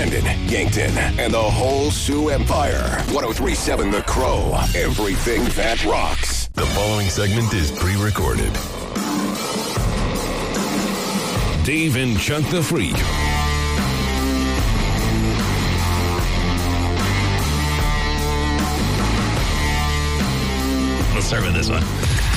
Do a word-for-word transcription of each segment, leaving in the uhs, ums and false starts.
Brandon, Yankton, and the whole Sioux Empire. one oh three point seven The Crow. Everything that rocks. The following segment is pre-recorded. Dave and Chuck the Freak. Let's start with this one.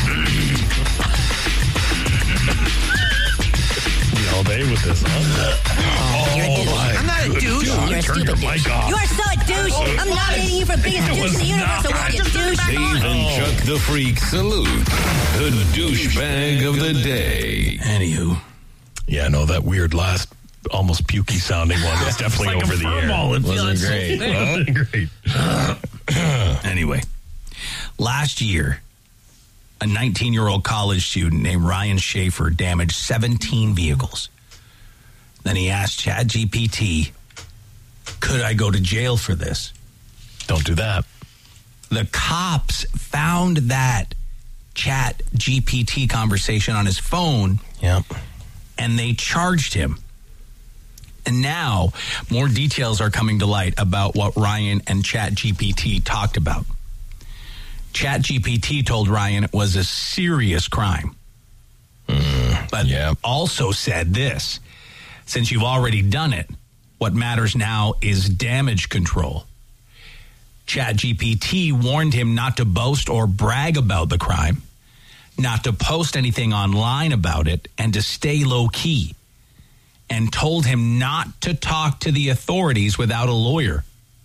All day with this, huh? Oh, you're a douche. I'm not a douche. God, You're a turn stupid your douche. mic off. You are so a douche. Oh, I'm nominating you for biggest douche in the universe award, you douche. Dave and Chuck the Freak salute the douchebag of the day. Anywho. Yeah, no, that weird last, almost pukey sounding one was definitely like over a the air. furball. It Wasn't feels great. so Wasn't great. Anyway, last year, a nineteen-year-old college student named Ryan Schaefer damaged seventeen vehicles. Then he asked ChatGPT, could I go to jail for this? Don't do that. The cops found that ChatGPT conversation on his phone. Yep. And they charged him. And now more details are coming to light about what Ryan and ChatGPT talked about. ChatGPT told Ryan it was a serious crime. Mm, but yeah. also said this: since you've already done it, what matters now is damage control. ChatGPT warned him not to boast or brag about the crime, not to post anything online about it, and to stay low-key, and told him not to talk to the authorities without a lawyer.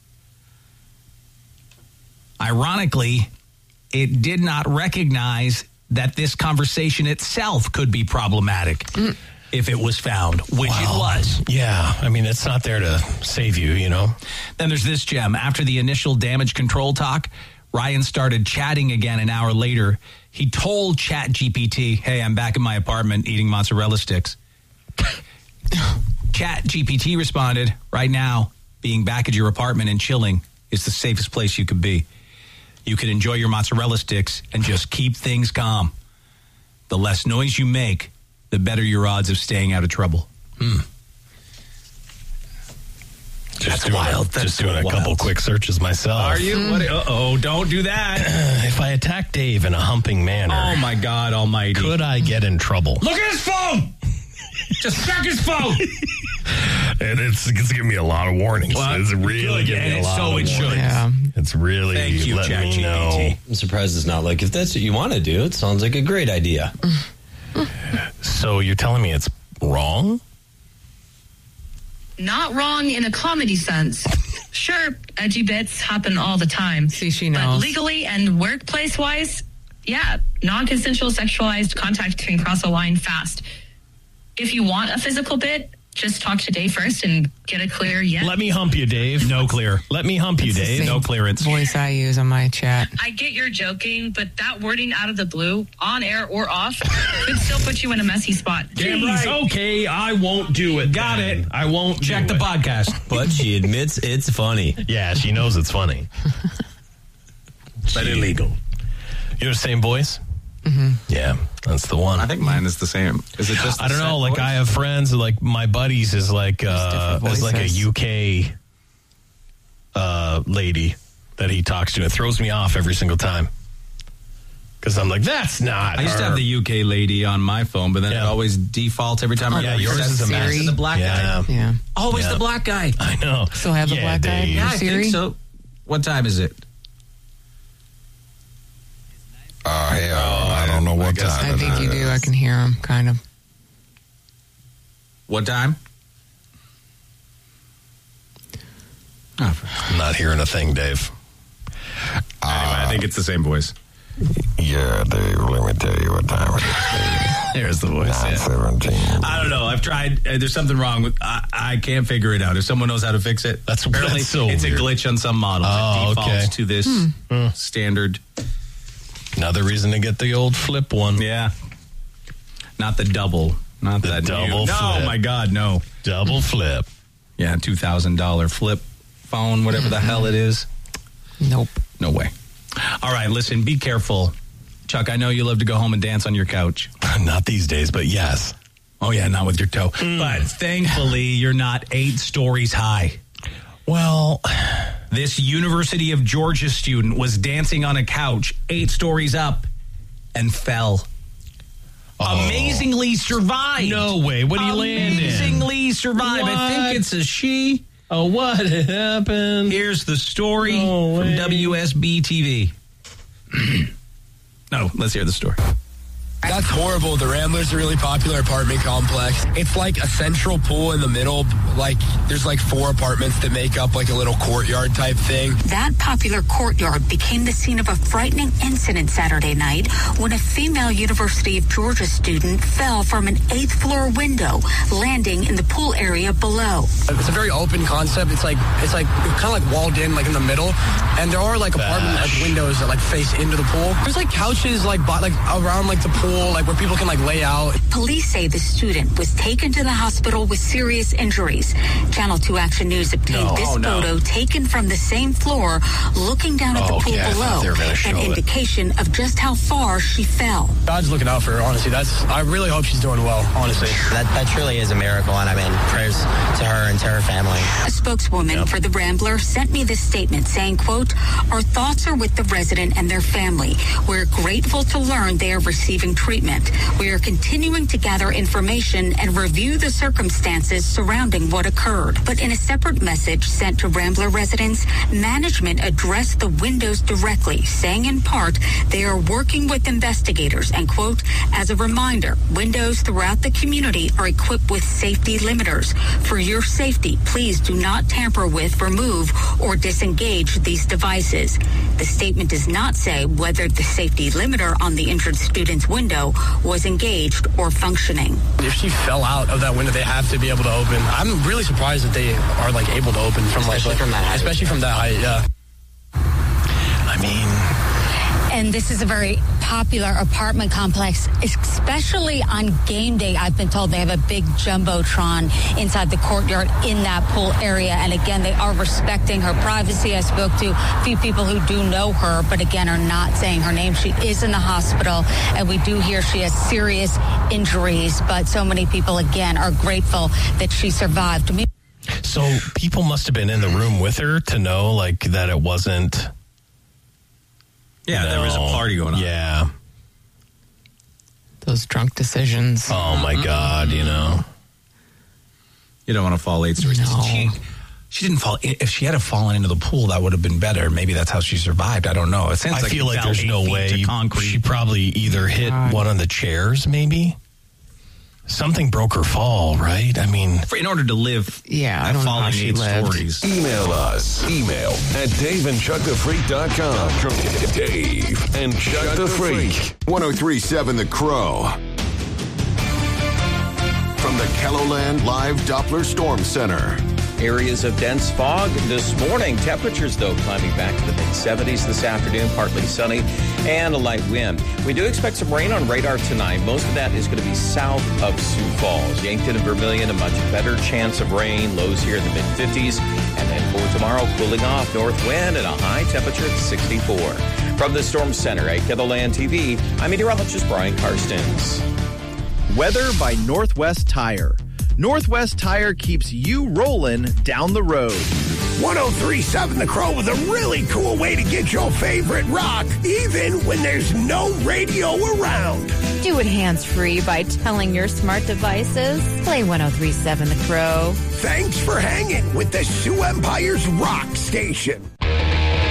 Ironically, it did not recognize that this conversation itself could be problematic mm. if it was found, which Wow. it was. Yeah, I mean, it's not there to save you, you know? Then there's this gem. After the initial damage control talk, Ryan started chatting again an hour later. He told ChatGPT, hey, I'm back in my apartment eating mozzarella sticks. ChatGPT responded, right now, being back at your apartment and chilling is the safest place you could be. You could enjoy your mozzarella sticks and just keep things calm. The less noise you make, the better your odds of staying out of trouble. Hmm. Just That's doing, wild. A, That's just doing a wild. couple quick searches myself. Are you? Mm. What, uh-oh, don't do that. If I attack Dave in a humping manner, Oh, my God almighty. could I get in trouble? Look at his phone! Just check his phone! And it's, it's giving me a lot of warnings. Well, it's really good, giving me a and lot so of it warnings. should. Yeah. It's really Thank you, letting me ChatGPT. know. I'm surprised it's not like, if that's what you want to do, it sounds like a great idea. So you're telling me it's wrong? Not wrong in a comedy sense. Sure, edgy bits happen all the time. See, she But knows. legally and workplace-wise, yeah, non-consensual sexualized contact can cross a line fast. If you want a physical bit, just talk to Dave first and get a clear yes. Let me hump you, Dave. No clear. Let me hump you, It's the Dave. same No clearance. voice I use on my chat. I get you're joking, but that wording out of the blue, on air or off, could still put you in a messy spot. Damn right. Okay, I won't do it. Got then. it. I won't Check do the it. podcast. But she admits it's funny. Yeah, she knows it's funny. But illegal. You're the same voice? Mm-hmm. Yeah, that's the one. I think mine is the same. Is it just I don't know. Like, I have friends, like, my buddies is like, uh, different is like a voices. U K uh, lady that he talks to. It throws me off every single time. Because I'm like, that's not I used to her. have the U K lady on my phone, but then Yeah. it always defaults every time I Yeah, yours That's is a mess. Siri. The black Yeah. guy. Yeah. Always Yeah. the black guy. I know. Still have the Yeah, black guy? Dave. Yeah, I Siri? think so. What time is it? Uh, hell, I don't know what guess- time I it think you is. do. I can hear him, kind of. What time? Oh, I'm not hearing a thing, Dave. anyway, I think it's the same voice. Yeah, Dave, let me tell you what time it is. There's the voice. nine Yeah. seventeen. I don't know. I've tried. Uh, there's something wrong with. I, I can't figure it out. If someone knows how to fix it, That's- apparently that's so it's weird. a glitch on some models. Oh, it defaults okay. to this standard. Another reason to get the old flip one. Yeah, not the double. Not The that double new. No, flip. my God, no. Double flip. Yeah, two thousand dollar flip phone, whatever the hell it is. Nope. No way. All right, listen. Be careful, Chuck. I know you love to go home and dance on your couch. Not these days, but yes. Oh yeah, not with your toe. Mm. But thankfully, you're not eight stories high. Well, this University of Georgia student was dancing on a couch eight stories up and fell. Oh. Amazingly survived. No way. What did he land in? Amazingly survived. I What? think it's a she. Oh, what happened? Here's the story No from way. W S B T V. No, let's hear the story. That's horrible. The Rambler's a really popular apartment complex. It's like a central pool in the middle. Like, there's like four apartments that make up like a little courtyard type thing. That popular courtyard became the scene of a frightening incident Saturday night when a female University of Georgia student fell from an eighth floor window, landing in the pool area below. It's a very open concept. It's like, it's like kind of like walled in, like in the middle. And there are like apartment like windows that like face into the pool. There's like couches like, by, like around like the pool. Like where people can like lay out. Police say the student was taken to the hospital with serious injuries. Channel two Action News obtained No. this Oh, no. photo taken from the same floor, looking down at Oh, the pool okay. I thought they were below, gonna show an it. indication of just how far she fell. God's looking out for her, honestly. That's, I really hope she's doing well, honestly. That, that truly is a miracle, and I mean, prayers to her and to her family. A spokeswoman Yep. for the Rambler sent me this statement saying, quote, "Our thoughts are with the resident and their family. We're grateful to learn they are receiving treatment. We are continuing to gather information and review the circumstances surrounding what occurred." But in a separate message sent to Rambler residents, management addressed the windows directly, saying in part they are working with investigators and, quote, "As a reminder, windows throughout the community are equipped with safety limiters. For your safety, please do not tamper with, remove, or disengage these devices." The statement does not say whether the safety limiter on the injured student's window was engaged or functioning. If she fell out of that window, they have to be able to open. I'm really surprised that they are like able to open from Especially like, from that height. especially from that height. Yeah. I mean, And this is a very popular apartment complex, especially on game day. I've been told they have a big jumbotron inside the courtyard in that pool area. And again, they are respecting her privacy. I spoke to a few people who do know her, but again, are not saying her name. She is in the hospital, and we do hear she has serious injuries. But so many people, again, are grateful that she survived. so people must have been in the room with her to know, like, that it wasn't. Yeah, there was a party going on. Yeah. Those drunk decisions. Oh, my God, you know. You don't want to fall eight stories. No. She, she didn't fall. If she had fallen into the pool, that would have been better. Maybe that's how she survived. I don't know. It sounds I like feel it like fell there's eight no feet way. to You- concrete. She probably either hit God. one of the chairs, maybe. Something broke her fall, right? I mean, For- in order to live, Yeah, I at don't know how falling she eight lived. stories. Email us. Email at dave and chuck the freak dot com. Dave and Chuck the Freak. ten thirty-seven The Crow. From the Kelloland Live Doppler Storm Center. Areas of dense fog this morning. Temperatures, though, climbing back to the mid seventies this afternoon, partly sunny and a light wind. We do expect some rain on radar tonight. Most of that is going to be south of Sioux Falls. Yankton and Vermilion, a much better chance of rain. Lows here in the mid fifties. And then for tomorrow, cooling off, north wind and a high temperature at sixty-four. From the Storm Center at Kelloland T V, I'm meteorologist Brian Karstens. Weather by Northwest Tire. Northwest Tire keeps you rolling down the road. ten thirty-seven The Crow with a really cool way to get your favorite rock, even when there's no radio around. Do it hands-free by telling your smart devices, play ten thirty-seven The Crow. Thanks for hanging with the Sioux Empire's rock station.